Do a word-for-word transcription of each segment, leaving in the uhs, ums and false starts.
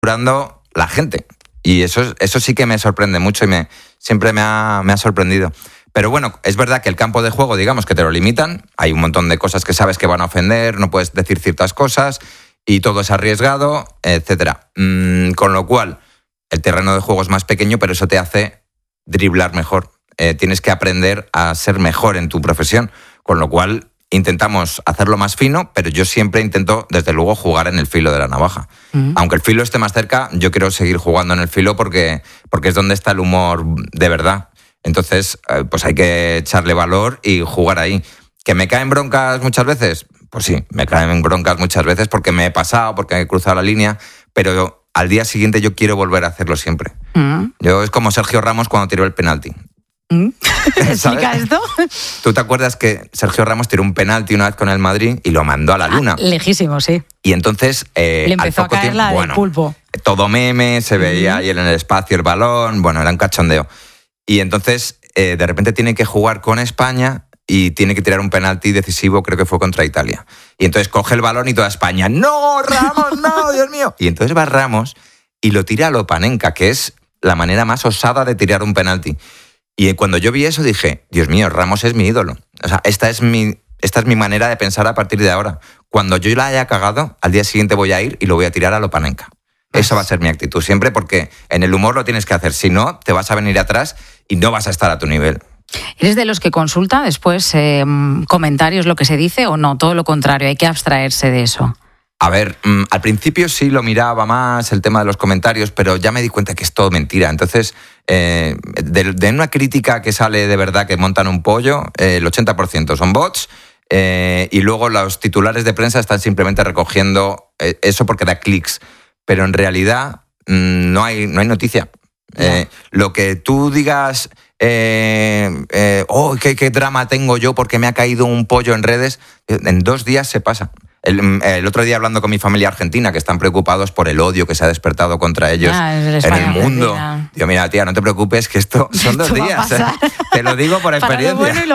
curando la gente. Y eso, eso sí que me sorprende mucho y me, siempre me ha, me ha sorprendido. Pero bueno, es verdad que el campo de juego, digamos, que te lo limitan. Hay un montón de cosas que sabes que van a ofender, no puedes decir ciertas cosas y todo es arriesgado, etcétera. Mm, con lo cual, el terreno de juego es más pequeño, pero eso te hace driblar mejor. Eh, tienes que aprender a ser mejor en tu profesión. Con lo cual, intentamos hacerlo más fino, pero yo siempre intento, desde luego, jugar en el filo de la navaja. Mm. Aunque el filo esté más cerca, yo quiero seguir jugando en el filo porque, porque es donde está el humor de verdad. Entonces, pues hay que echarle valor y jugar ahí. ¿Que me caen broncas muchas veces? Pues sí, me caen broncas muchas veces porque me he pasado, porque he cruzado la línea, pero al día siguiente yo quiero volver a hacerlo siempre. Mm. Yo es como Sergio Ramos cuando tiró el penalti. ¿Explica esto? ¿Tú te acuerdas que Sergio Ramos tiró un penalti una vez con el Madrid y lo mandó a la luna? Ah, lejísimo, sí. Y entonces... Eh, Le empezó a caer tiempo, la bueno, del pulpo. Todo meme, se veía ahí en el espacio el balón, bueno, era un cachondeo. Y entonces, eh, de repente tiene que jugar con España y tiene que tirar un penalti decisivo, creo que fue contra Italia. Y entonces coge el balón y toda España, ¡no, Ramos, no, Dios mío! Y entonces va Ramos y lo tira a Lopanenka, que es la manera más osada de tirar un penalti. Y cuando yo vi eso dije, Dios mío, Ramos es mi ídolo. O sea, esta es mi, esta es mi manera de pensar a partir de ahora. Cuando yo la haya cagado, al día siguiente voy a ir y lo voy a tirar a Lopanenka. Esa va a ser mi actitud siempre, porque en el humor lo tienes que hacer. Si no, te vas a venir atrás y no vas a estar a tu nivel. ¿Eres de los que consulta después eh, comentarios, lo que se dice, o no? Todo lo contrario, hay que abstraerse de eso. A ver, mmm, al principio sí lo miraba más el tema de los comentarios, pero ya me di cuenta que es todo mentira. Entonces, eh, de, de una crítica que sale de verdad que montan un pollo, eh, el ochenta por ciento son bots, eh, y luego los titulares de prensa están simplemente recogiendo eh, eso porque da clics. Pero en realidad mmm, no hay, no hay noticia. No. Eh, lo que tú digas, eh, eh, oh, qué, qué drama tengo yo porque me ha caído un pollo en redes, en dos días se pasa. El, el otro día hablando con mi familia argentina, que están preocupados por el odio que se ha despertado contra ellos ah, el en el mundo. Digo, mira, tía, no te preocupes, que esto son dos esto días. ¿eh? Te lo digo por experiencia. Para lo bueno y lo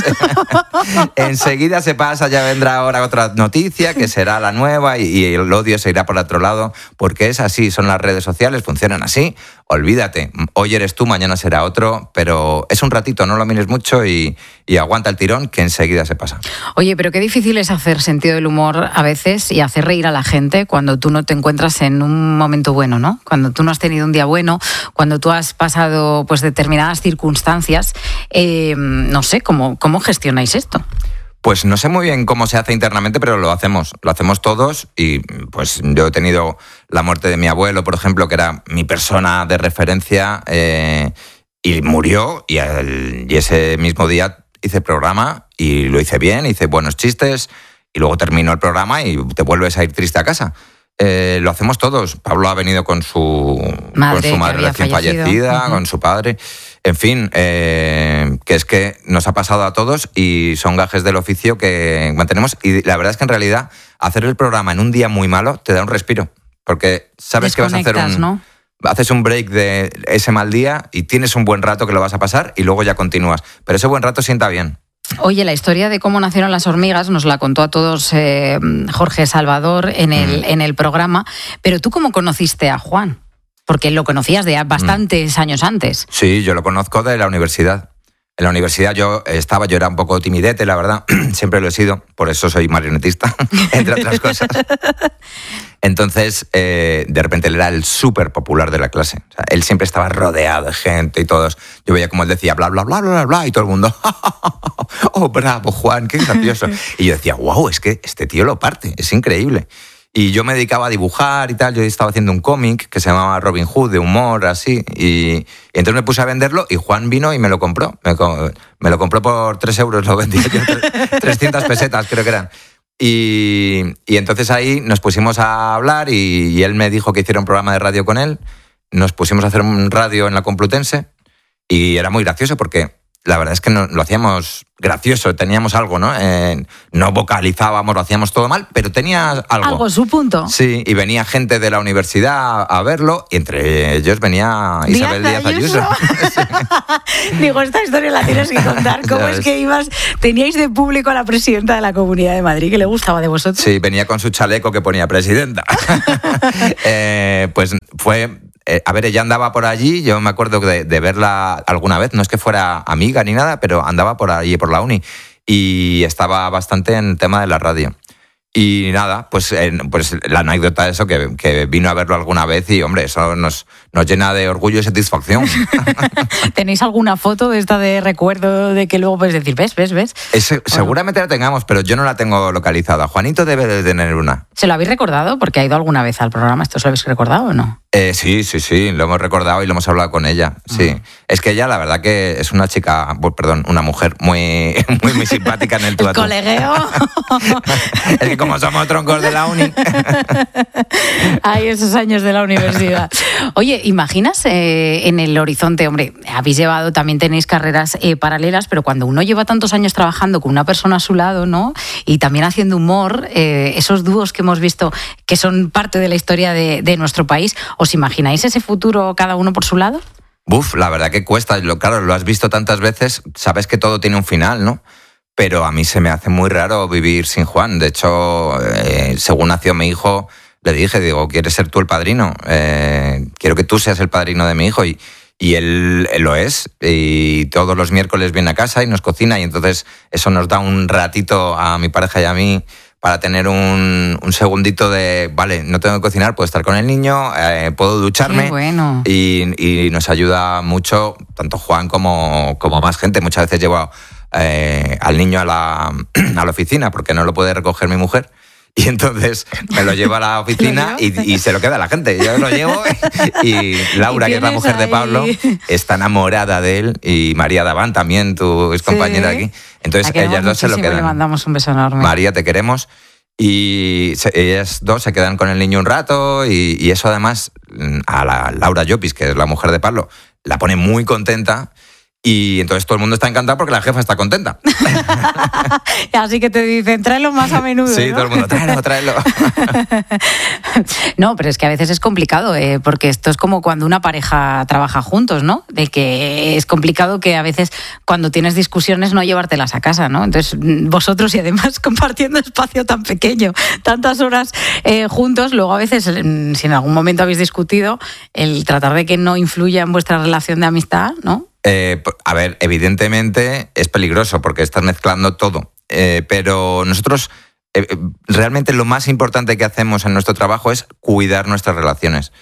malo. Enseguida se pasa, ya vendrá ahora otra noticia, que será la nueva, y, y el odio se irá por otro lado, porque es así, son las redes sociales, funcionan así. Olvídate, hoy eres tú, mañana será otro, pero es un ratito, no lo mires mucho y, y aguanta el tirón, que enseguida se pasa. Oye, pero qué difícil es hacer sentido del humor a veces y hacer reír a la gente cuando tú no te encuentras en un momento bueno, ¿no? Cuando tú no has tenido un día bueno, cuando tú has pasado pues determinadas circunstancias, eh, no sé, ¿cómo, cómo gestionáis esto? Pues no sé muy bien cómo se hace internamente, pero lo hacemos, lo hacemos todos y pues yo he tenido la muerte de mi abuelo, por ejemplo, que era mi persona de referencia eh, y murió y, el, y ese mismo día hice programa y lo hice bien, hice buenos chistes y luego terminó el programa y te vuelves a ir triste a casa. Eh, lo hacemos todos. Pablo ha venido con su madre, con su madre recién fallecido. fallecida, uh-huh. con su padre. En fin, eh, que es que nos ha pasado a todos y son gajes del oficio que mantenemos. Y la verdad es que en realidad hacer el programa en un día muy malo te da un respiro. Porque sabes que vas a hacer un... ¿no? Haces un break de ese mal día y tienes un buen rato que lo vas a pasar y luego ya continúas. Pero ese buen rato sienta bien. Oye, la historia de cómo nacieron las hormigas nos la contó a todos eh, Jorge Salvador en el, mm. en el programa. Pero ¿tú cómo conociste a Juan? Porque lo conocías de bastantes mm. años antes. Sí, yo lo conozco de la universidad. En la universidad yo estaba, yo era un poco timidete, la verdad. Siempre lo he sido, por eso soy marionetista, entre otras cosas. Entonces, eh, de repente él era el súper popular de la clase. O sea, él siempre estaba rodeado de gente y todos. Yo veía como él decía bla, bla, bla, bla, bla, y todo el mundo, oh, bravo, Juan, qué gracioso. Y yo decía, wow, es que este tío lo parte, es increíble. Y yo me dedicaba a dibujar y tal, yo estaba haciendo un cómic que se llamaba Robin Hood, de humor, así, y, y entonces me puse a venderlo y Juan vino y me lo compró. Me, me lo compró por tres euros, lo vendía yo, trescientas pesetas creo que eran. Y, y entonces ahí nos pusimos a hablar y, y él me dijo que hiciera un programa de radio con él. Nos pusimos a hacer un radio en la Complutense y era muy gracioso porque la verdad es que no, lo hacíamos gracioso, teníamos algo, ¿no? Eh, no vocalizábamos, lo hacíamos todo mal, pero tenía algo. Algo, su punto. Sí, y venía gente de la universidad a verlo, y entre ellos venía Isabel Díaz Ayuso. Sí. Digo, esta historia la tienes que contar. ¿Cómo es que ibas? Teníais de público a la presidenta de la Comunidad de Madrid, que le gustaba de vosotros. Sí, venía con su chaleco que ponía presidenta. eh, pues fue... Eh, a ver, ella andaba por allí, yo me acuerdo de, de verla alguna vez, no es que fuera amiga ni nada, pero andaba por allí, por la uni, y estaba bastante en tema de la radio. Y nada, pues, eh, pues la anécdota de eso, que, que vino a verlo alguna vez y, hombre, eso nos, nos llena de orgullo y satisfacción. ¿Tenéis alguna foto de esta de recuerdo de que luego puedes decir, ves, ves, ves? Ese, seguramente la tengamos, pero yo no la tengo localizada. Juanito debe de tener una. ¿Se lo habéis recordado? Porque ha ido alguna vez al programa. ¿Esto se lo habéis recordado o no? Eh, sí, sí, sí, lo hemos recordado y lo hemos hablado con ella, sí. Uh-huh. Es que ella, la verdad que es una chica, perdón, una mujer muy, muy, muy simpática en el tú a tú. ¿El colegueo? Es que como somos troncos de la uni. Ay, esos años de la universidad. Oye, ¿imaginas eh, en el horizonte? Hombre, habéis llevado, también tenéis carreras eh, paralelas, pero cuando uno lleva tantos años trabajando con una persona a su lado, ¿no? Y también haciendo humor, eh, esos dúos que hemos visto que son parte de la historia de, de nuestro país, ¿os imagináis ese futuro cada uno por su lado? Buf, la verdad que cuesta. Lo, claro, lo has visto tantas veces, sabes que todo tiene un final, ¿no? Pero a mí se me hace muy raro vivir sin Juan. De hecho, eh, según nació mi hijo, le dije, digo, ¿quieres ser tú el padrino? Eh, quiero que tú seas el padrino de mi hijo. Y, y él, él lo es. Y todos los miércoles viene a casa y nos cocina. Y entonces eso nos da un ratito a mi pareja y a mí para tener un, un segundito de, vale, no tengo que cocinar, puedo estar con el niño, eh, puedo ducharme. Qué bueno. Y, y nos ayuda mucho, tanto Juan como, como más gente. Muchas veces llevo eh, al niño a la, a la oficina porque no lo puede recoger mi mujer. Y entonces me lo llevo a la oficina y, y se lo queda a la gente. Yo lo llevo y, y Laura, que es la mujer ahí de Pablo, está enamorada de él, y María Daván también, tu ex compañera sí. aquí. Entonces ellas dos se lo quedan. Le mandamos un beso enorme. María, te queremos. Y se, ellas dos se quedan con el niño un rato y, y eso además a la Laura Llopis, que es la mujer de Pablo, la pone muy contenta. Y entonces todo el mundo está encantado porque la jefa está contenta. Así que te dicen, tráelo más a menudo. Sí, ¿no? todo el mundo, tráelo, tráelo. No, pero es que a veces es complicado, eh, porque esto es como cuando una pareja trabaja juntos, ¿no? De que es complicado que a veces cuando tienes discusiones no llevártelas a casa, ¿no? Entonces vosotros, y además compartiendo espacio tan pequeño, tantas horas eh, juntos, luego a veces, si en algún momento habéis discutido, el tratar de que no influya en vuestra relación de amistad, ¿no? Eh, a ver, evidentemente es peligroso porque estás mezclando todo, eh, pero nosotros eh, realmente lo más importante que hacemos en nuestro trabajo es cuidar nuestras relaciones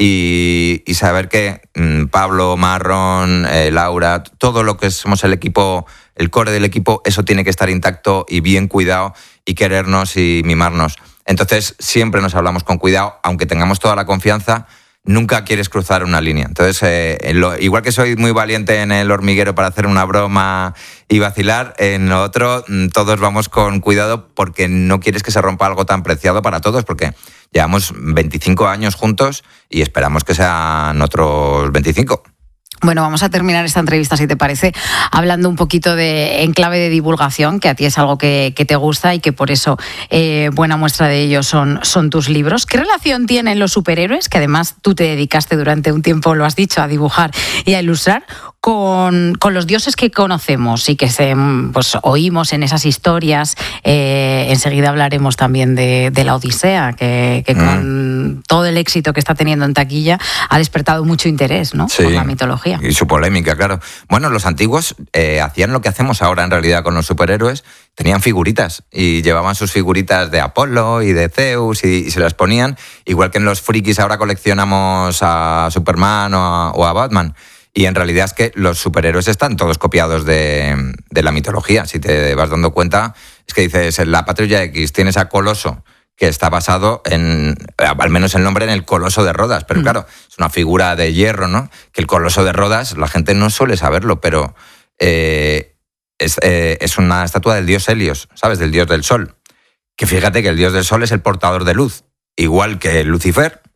y, y saber que mmm, Pablo, Marrón, eh, Laura, todo lo que somos el equipo, el core del equipo, eso tiene que estar intacto y bien cuidado y querernos y mimarnos. Entonces siempre nos hablamos con cuidado, aunque tengamos toda la confianza. Nunca quieres cruzar una línea. Entonces, eh, lo, igual que soy muy valiente en el hormiguero para hacer una broma y vacilar, en lo otro todos vamos con cuidado porque no quieres que se rompa algo tan preciado para todos, porque llevamos veinticinco años juntos y esperamos que sean otros veinticinco. Bueno, vamos a terminar esta entrevista, si te parece, hablando un poquito de en clave de divulgación, que a ti es algo que, que te gusta y que por eso eh, buena muestra de ello son, son tus libros. ¿Qué relación tienen los superhéroes, que además tú te dedicaste durante un tiempo, lo has dicho, a dibujar y a ilustrar, con, con los dioses que conocemos y que se, pues, oímos en esas historias? Eh, enseguida hablaremos también de, de la Odisea, que, que mm. con todo el éxito que está teniendo en taquilla ha despertado mucho interés, ¿no? Sí. Por la mitología. Y su polémica, claro. Bueno, los antiguos eh, hacían lo que hacemos ahora en realidad con los superhéroes. Tenían figuritas y llevaban sus figuritas de Apolo y de Zeus y, y se las ponían, igual que en los frikis ahora coleccionamos a Superman o a, o a Batman. Y en realidad es que los superhéroes están todos copiados de, de la mitología. Si te vas dando cuenta, es que dices, en la Patrulla X tienes a Coloso, que está basado en, al menos el nombre, en el Coloso de Rodas. Pero mm. claro, es una figura de hierro, ¿no? Que el Coloso de Rodas, la gente no suele saberlo, pero eh, es, eh, es una estatua del dios Helios, ¿sabes? Del dios del sol. Que fíjate que el dios del sol es el portador de luz, igual que Lucifer,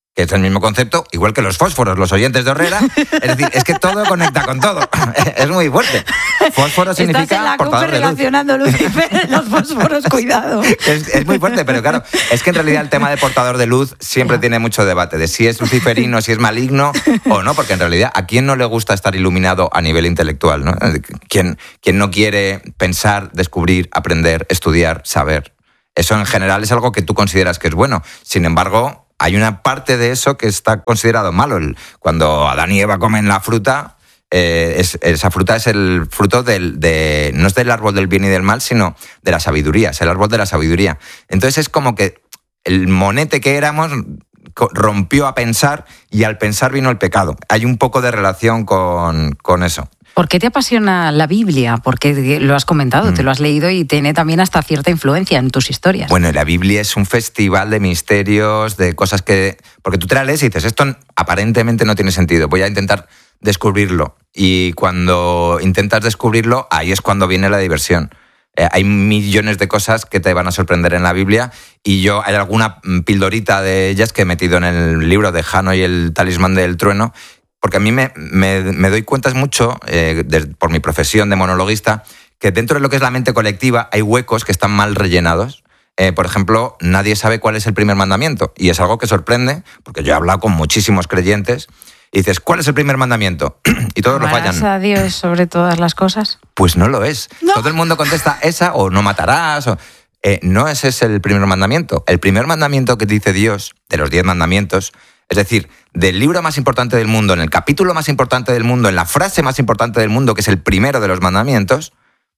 que es el mismo concepto, igual que los fósforos, los oyentes de Horrera. Es decir, es que todo conecta con todo. Es muy fuerte. Fósforo significa Estás en la portador cumbre de luz. relacionando Lucifer, los fósforos, cuidado. Es, es muy fuerte, pero claro, es que en realidad el tema de portador de luz siempre tiene mucho debate, de si es luciferino, si es maligno o no, porque en realidad a quién no le gusta estar iluminado a nivel intelectual, ¿no? ¿Quién, quién no quiere pensar, descubrir, aprender, estudiar, saber? Eso en general es algo que tú consideras que es bueno. Sin embargo, hay una parte de eso que está considerado malo. El, cuando Adán y Eva comen la fruta, eh, es, esa fruta es el fruto del, de, no es del árbol del bien y del mal, sino de la sabiduría, es el árbol de la sabiduría. Entonces es como que el monete que éramos rompió a pensar y al pensar vino el pecado. Hay un poco de relación con, con eso. ¿Por qué te apasiona la Biblia? Porque lo has comentado, mm. te lo has leído y tiene también hasta cierta influencia en tus historias. Bueno, la Biblia es un festival de misterios, de cosas que... Porque tú te la lees y dices, esto aparentemente no tiene sentido, voy a intentar descubrirlo. Y cuando intentas descubrirlo, ahí es cuando viene la diversión. Eh, hay millones de cosas que te van a sorprender en la Biblia y yo hay alguna pildorita de ellas que he metido en el libro de Jano y el talismán del trueno, porque a mí me, me, me doy cuenta mucho, eh, de, por mi profesión de monologuista, que dentro de lo que es la mente colectiva hay huecos que están mal rellenados. Eh, por ejemplo, nadie sabe cuál es el primer mandamiento. Y es algo que sorprende, porque yo he hablado con muchísimos creyentes, y dices, ¿cuál es el primer mandamiento? Y todos lo fallan. ¿Amarás a Dios sobre todas las cosas? Pues no lo es. ¿No? Todo el mundo contesta esa, o no matarás, o... Eh, no ese es el primer mandamiento. El primer mandamiento que dice Dios, de los diez mandamientos, es decir, del libro más importante del mundo, en el capítulo más importante del mundo, en la frase más importante del mundo, que es el primero de los mandamientos,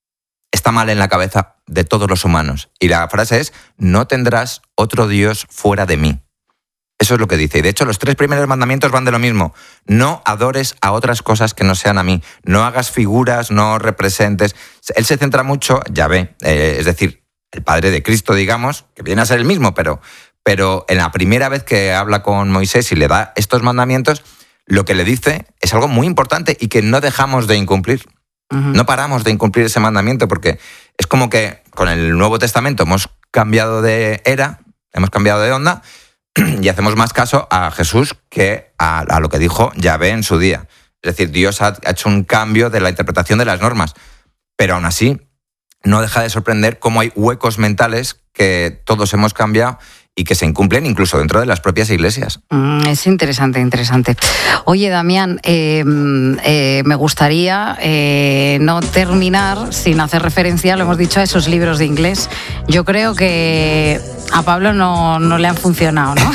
está mal en la cabeza de todos los humanos. Y la frase es, no tendrás otro Dios fuera de mí. Eso es lo que dice. Y de hecho, los tres primeros mandamientos van de lo mismo. No adores a otras cosas que no sean a mí. No hagas figuras, no representes. Él se centra mucho, Yahvé, eh, es decir, el Padre de Cristo, digamos, que viene a ser el mismo, pero... Pero en la primera vez que habla con Moisés y le da estos mandamientos, lo que le dice es algo muy importante y que no dejamos de incumplir. Uh-huh. No paramos de incumplir ese mandamiento porque es como que con el Nuevo Testamento hemos cambiado de era, hemos cambiado de onda y hacemos más caso a Jesús que a, a lo que dijo Yahvé en su día. Es decir, Dios ha, ha hecho un cambio de la interpretación de las normas. Pero aún así, no deja de sorprender cómo hay huecos mentales que todos hemos cambiado y que se incumplen incluso dentro de las propias iglesias. Mm, es interesante, interesante. Oye, Damián, eh, eh, me gustaría eh, no terminar sin hacer referencia, lo hemos dicho, a esos libros de inglés. Yo creo que a Pablo no, no le han funcionado, ¿no?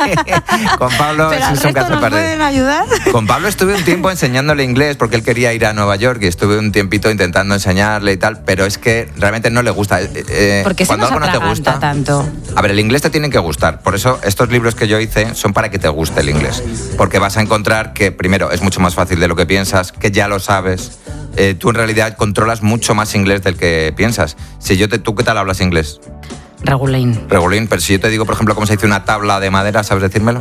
Con Pablo Pero es un caso ¿nos perdido. pueden ayudar? Con Pablo estuve un tiempo enseñándole inglés porque él quería ir a Nueva York y estuve un tiempito intentando enseñarle y tal, pero es que realmente no le gusta. Eh, ¿Por qué se nos cuando algo no te gusta tanto? A ver, el inglés te tiene que gustar. Por eso estos libros que yo hice son para que te guste el inglés. Porque vas a encontrar que, primero, es mucho más fácil de lo que piensas, que ya lo sabes. Eh, tú en realidad controlas mucho más inglés del que piensas. Si yo te, ¿Tú qué tal hablas inglés? Regulín. Regulín, pero si yo te digo, por ejemplo, cómo se dice una tabla de madera, ¿sabes decírmelo?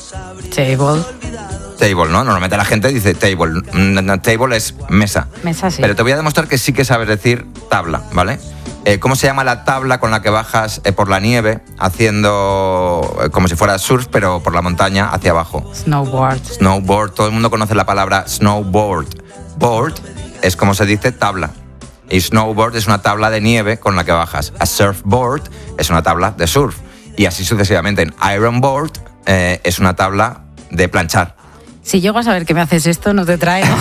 Table. Table, ¿no? Normalmente la gente dice table. Table es mesa. Mesa, sí. Pero te voy a demostrar que sí que sabes decir tabla, ¿vale? Eh, ¿Cómo se llama la tabla con la que bajas eh, por la nieve haciendo eh, como si fuera surf, pero por la montaña hacia abajo? Snowboard. Snowboard. Todo el mundo conoce la palabra snowboard. Board es como se dice tabla. Y snowboard es una tabla de nieve con la que bajas. A surfboard es una tabla de surf. Y así sucesivamente. En ironboard eh, es una tabla de planchar. Si llego a saber que me haces esto, no te traigo.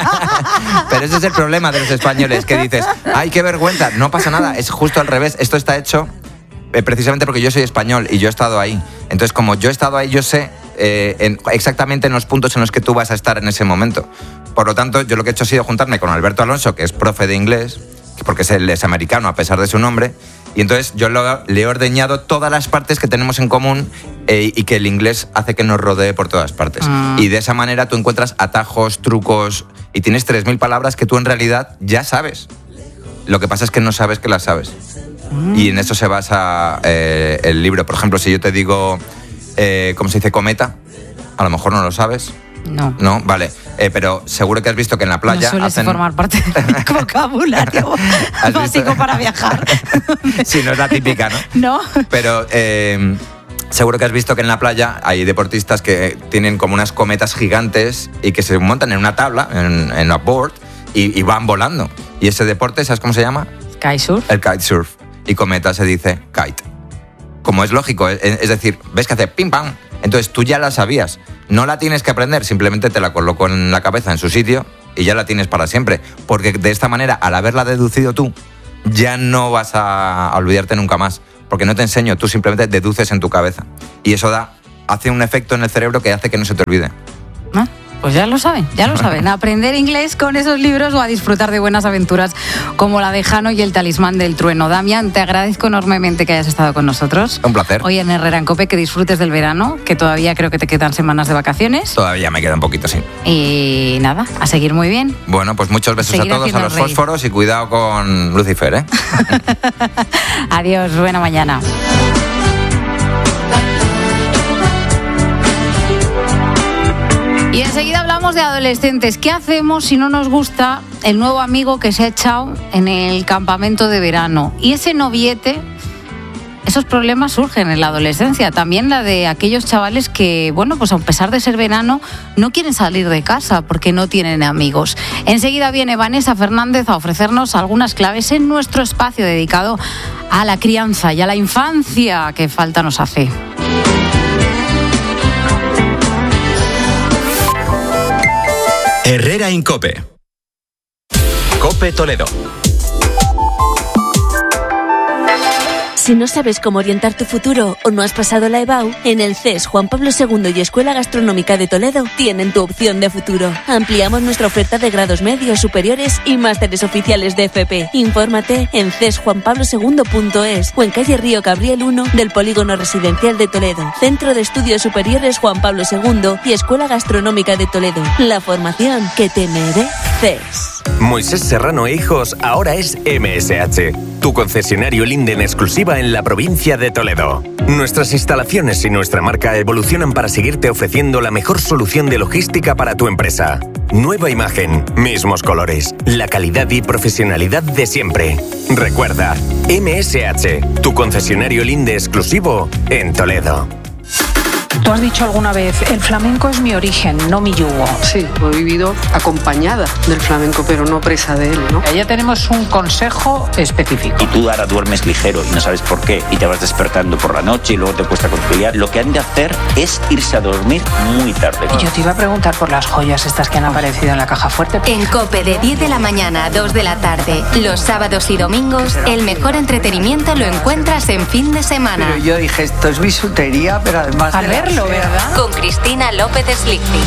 Pero ese es el problema de los españoles, que dices, ¡ay, qué vergüenza! No pasa nada, es justo al revés. Esto está hecho eh, precisamente porque yo soy español y yo he estado ahí. Entonces, como yo he estado ahí, yo sé eh, en, exactamente en los puntos en los que tú vas a estar en ese momento. Por lo tanto, yo lo que he hecho ha sido juntarme con Alberto Alonso, que es profe de inglés, porque es, él es americano a pesar de su nombre, y entonces yo lo, le he ordeñado todas las partes que tenemos en común eh, y que el inglés hace que nos rodee por todas partes. Mm. Y de esa manera tú encuentras atajos, trucos, y tienes tres mil palabras que tú en realidad ya sabes. Lo que pasa es que no sabes que las sabes. Mm. Y en eso se basa eh, el libro. Por ejemplo, si yo te digo, eh, ¿cómo se dice cometa? A lo mejor no lo sabes. No. No, vale. Eh, pero seguro que has visto que en la playa no suele hacen... formar parte de mi vocabulario básico para viajar. Sí, no es la típica, ¿no? No. Pero eh, seguro que has visto que en la playa hay deportistas que tienen como unas cometas gigantes y que se montan en una tabla, en, en una board, y, y van volando. Y ese deporte, ¿sabes cómo se llama? Kitesurf. El kitesurf. Y cometa se dice kite. Como es lógico, es, es decir, ves que hace pim pam, entonces tú ya la sabías. No la tienes que aprender, simplemente te la coloco en la cabeza, en su sitio, y ya la tienes para siempre. Porque de esta manera, al haberla deducido tú, ya no vas a, a olvidarte nunca más. Porque no te enseño, tú simplemente deduces en tu cabeza. Y eso da, hace un efecto en el cerebro que hace que no se te olvide. ¿Ah? Pues ya lo saben, ya lo saben. Aprender inglés con esos libros o a disfrutar de buenas aventuras como la de Jano y el talismán del trueno. Damián, te agradezco enormemente que hayas estado con nosotros. Un placer. Hoy en Herrera en Cope, que disfrutes del verano, que todavía creo que te quedan semanas de vacaciones. Todavía me queda un poquito, sí. Y nada, a seguir muy bien. Bueno, pues muchos besos Seguir a todos, a los reír. fósforos, y cuidado con Lucifer, ¿eh? Adiós, buena mañana. Y enseguida hablamos de adolescentes. ¿Qué hacemos si no nos gusta el nuevo amigo que se ha echado en el campamento de verano? Y ese noviete, esos problemas surgen en la adolescencia. También la de aquellos chavales que, bueno, pues a pesar de ser verano, no quieren salir de casa porque no tienen amigos. Enseguida viene Vanessa Fernández a ofrecernos algunas claves en nuestro espacio dedicado a la crianza y a la infancia que falta nos hace. Herrera en Cope. Cope Toledo. Si no sabes cómo orientar tu futuro o no has pasado la EBAU, en el C E S Juan Pablo segundo y Escuela Gastronómica de Toledo tienen tu opción de futuro. Ampliamos nuestra oferta de grados medios, superiores y másteres oficiales de F P. Infórmate en c e s juan pablo segundo punto es o en calle Río Gabriel uno del Polígono Residencial de Toledo. Centro de Estudios Superiores Juan Pablo segundo y Escuela Gastronómica de Toledo. La formación que te mereces. Moisés Serrano e Hijos ahora es M S H, tu concesionario Linden exclusiva en la provincia de Toledo. Nuestras instalaciones y nuestra marca evolucionan para seguirte ofreciendo la mejor solución de logística para tu empresa. Nueva imagen, mismos colores, la calidad y profesionalidad de siempre. Recuerda, M S H, tu concesionario Linde exclusivo en Toledo. Tú has dicho alguna vez, el flamenco es mi origen, no mi yugo. Sí, lo he vivido acompañada del flamenco, pero no presa de él, ¿no? Ya tenemos un consejo específico. Y tú ahora duermes ligero y no sabes por qué, y te vas despertando por la noche y luego te cuesta conciliar. Lo que han de hacer es irse a dormir muy tarde. Y yo te iba a preguntar por las joyas estas que han aparecido en la caja fuerte. En Cope de diez de la mañana a dos de la tarde, los sábados y domingos, el mejor entretenimiento lo encuentras en fin de semana. Pero yo dije, esto es bisutería, pero además... A verlo, ¿verdad? Con Cristina López Slichting.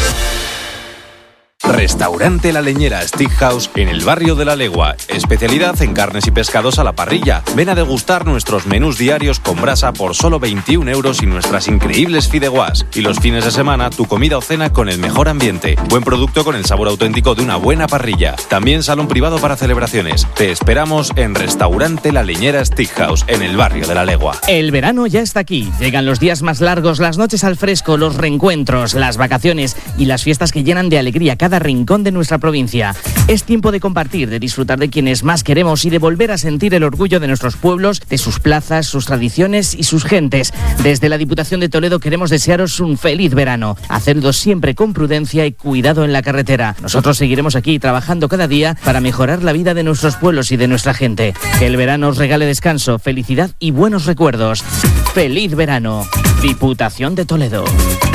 Restaurante La Leñera Steakhouse en el barrio de La Legua. Especialidad en carnes y pescados a la parrilla. Ven a degustar nuestros menús diarios con brasa por solo veintiún euros y nuestras increíbles fideuás. Y los fines de semana, tu comida o cena con el mejor ambiente. Buen producto con el sabor auténtico de una buena parrilla. También salón privado para celebraciones. Te esperamos en Restaurante La Leñera Steakhouse en el barrio de La Legua. El verano ya está aquí. Llegan los días más largos, las noches al fresco, los reencuentros, las vacaciones y las fiestas que llenan de alegría cada rincón de nuestra provincia. Es tiempo de compartir, de disfrutar de quienes más queremos y de volver a sentir el orgullo de nuestros pueblos, de sus plazas, sus tradiciones y sus gentes. Desde la Diputación de Toledo queremos desearos un feliz verano. Hacedlo siempre con prudencia y cuidado en la carretera. Nosotros seguiremos aquí trabajando cada día para mejorar la vida de nuestros pueblos y de nuestra gente. Que el verano os regale descanso, felicidad y buenos recuerdos. ¡Feliz verano! Diputación de Toledo.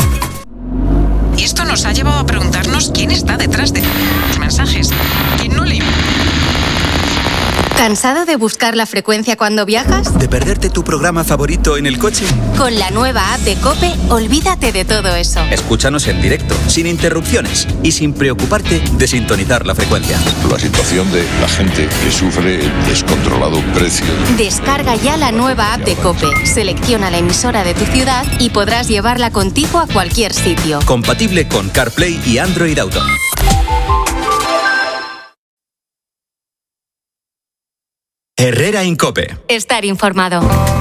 Y esto nos ha llevado a preguntarnos quién está detrás de los mensajes. ¿Quién no le... ¿Cansado de buscar la frecuencia cuando viajas? ¿De perderte tu programa favorito en el coche? Con la nueva app de COPE, olvídate de todo eso. Escúchanos en directo, sin interrupciones y sin preocuparte de sintonizar la frecuencia. La situación de la gente que sufre el descontrolado precio. Descarga ya la nueva app de COPE, selecciona la emisora de tu ciudad y podrás llevarla contigo a cualquier sitio. Compatible con CarPlay y Android Auto. Herrera en Cope. Estar informado.